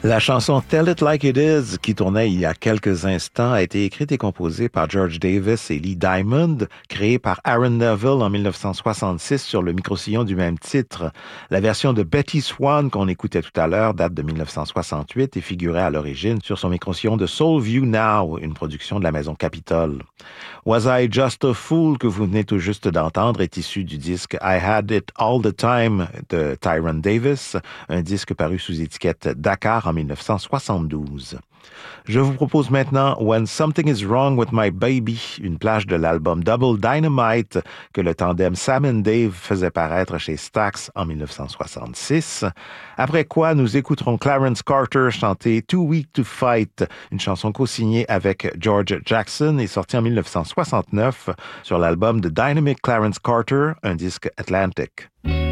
La chanson Tell It Like It Is, qui tournait il y a quelques instants, a été écrite et composée par George Davis et Lee Diamond, créée par Aaron Neville en 1966 sur le microsillon du même titre. La version de Betty Swan qu'on écoutait tout à l'heure date de 1968 et figurait à l'origine sur son microsillon de Soulview Now, une production de la maison Capitol. Was I Just a Fool que vous venez tout juste d'entendre est issu du disque I Had It All the Time de Tyrone Davis, un disque paru sous étiquette Dakar en 1972. Je vous propose maintenant When Something Is Wrong With My Baby, une plage de l'album Double Dynamite que le tandem Sam and Dave faisait paraître chez Stax en 1966. Après quoi, nous écouterons Clarence Carter chanter Too Weak to Fight, une chanson co-signée avec George Jackson et sortie en 1969 sur l'album de Dynamic Clarence Carter, un disque Atlantic.